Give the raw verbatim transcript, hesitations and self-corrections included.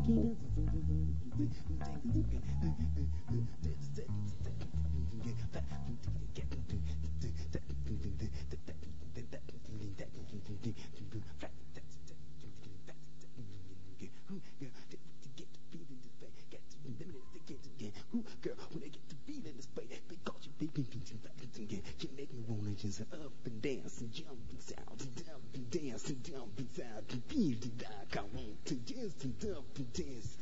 Girl, when they get to feel in this way, because you baby, you make me wanna just up and dance and jump and sound and jump and dance and jump and sound and feel like I want to just jump and dance.